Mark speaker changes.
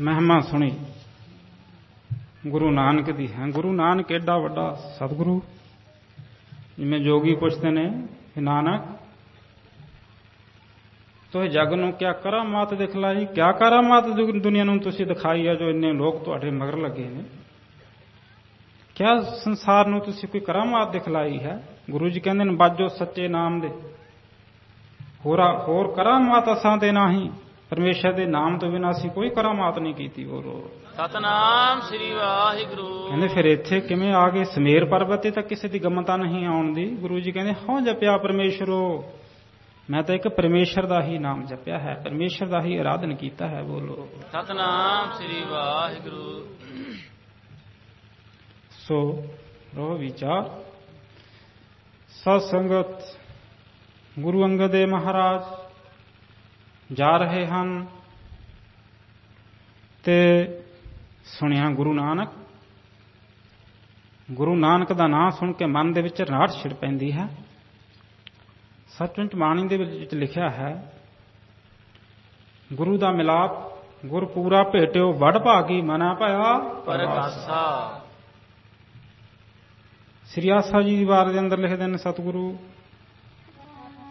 Speaker 1: ਮਹਿਮਾ ਸੁਣੀ ਗੁਰੂ ਨਾਨਕ ਦੀ ਹੈ। ਗੁਰੂ ਨਾਨਕ ਏਡਾ ਵੱਡਾ ਸਤਿਗੁਰੂ, ਜਿਵੇਂ ਜੋਗੀ ਪੁੱਛਦੇ ਨੇ ਨਾਨਕ ਤੋ ਜਗ ਨੂੰ ਕਿਆ ਕਰਾਮਾਤ ਦਿਖਲਾਈ, ਕਿਆ ਕਰਾਮਾਤ ਦੁਨੀਆ ਨੂੰ ਤੁਸੀਂ ਦਿਖਾਈ ਹੈ ਜੋ ਇੰਨੇ ਲੋਕ ਤੁਹਾਡੇ ਮਗਰ ਲੱਗੇ ਨੇ? ਕਿਆ ਸੰਸਾਰ ਨੂੰ ਤੁਸੀਂ ਕੋਈ ਕਰਾਮਾਤ ਦਿਖਲਾਈ ਹੈ? ਗੁਰੂ ਜੀ ਕਹਿੰਦੇ ਨੇ ਬਾਜੋ ਸੱਚੇ ਨਾਮ ਦੇ, ਹੋਰ ਕਰਾਮਾਤ ਅਸਾਂ ਤੇ ਨਹੀਂ, ਪਰਮੇਸ਼ਰ ਦੇ ਨਾਮ ਤੋਂ ਬਿਨਾਂ ਅਸੀਂ ਕੋਈ ਕਰਾਮਾਤ ਨਹੀਂ ਕੀਤੀ। ਬੋਲੋ
Speaker 2: ਸਤਨਾਮ ਸ੍ਰੀ ਵਾਹਿਗੁਰੂ।
Speaker 1: ਕਹਿੰਦੇ ਫਿਰ ਇੱਥੇ ਕਿਵੇਂ ਆ ਗਏ? ਸਮੇਰ ਪਰਬਤ ਤੇ ਤਾਂ ਕਿਸੇ ਦੀ ਗਮਤਾ ਨਹੀਂ ਆਉਣ ਦੀ। ਗੁਰੂ ਜੀ ਕਹਿੰਦੇ ਹਉ ਜਪਿਆ ਪਰਮੇਸ਼ਰੋ, ਮੈਂ ਤਾਂ ਇੱਕ ਪਰਮੇਸ਼ਰ ਦਾ ਹੀ ਨਾਮ ਜਪਿਆ ਹੈ, ਪਰਮੇਸ਼ਰ ਦਾ ਹੀ ਆਰਾਧਨ ਕੀਤਾ ਹੈ। ਬੋਲੋ
Speaker 2: ਸਤਨਾਮ ਸ੍ਰੀ ਵਾਹਿਗੁਰੂ।
Speaker 1: ਸੋ ਰੋ ਵਿਚਾਰ ਸਤ ਸੰਗਤ ਗੁਰੂ ਅੰਗਦ ਦੇਵ ਮਹਾਰਾਜ ਜਾ ਰਹੇ ਹਨ ਤੇ ਸੁਣਿਆ ਗੁਰੂ ਨਾਨਕ ਦਾ ਨਾਮ ਸੁਣ ਕੇ ਮਨ ਦੇ ਵਿੱਚ ਰਾੜ ਛਿੜ ਪੈਂਦੀ ਹੈ। ਸੱਚਮੁੱਚ ਬਾਣੀ ਦੇ ਵਿੱਚ ਲਿਖਿਆ ਹੈ ਗੁਰੂ ਦਾ ਮਿਲਾਪ ਗੁਰ ਪੂਰਾ ਭੇਟਿਓ ਵਡ ਭਾਗੀ ਮਨਾ ਭਇਆ
Speaker 2: ਪਰਗਾਸਾ।
Speaker 1: ਸ੍ਰੀ ਆਸਾ ਜੀ ਦੀ ਵਾਰ ਦੇ ਅੰਦਰ ਲਿਖਦੇ ਨੇ ਸਤਿਗੁਰੂ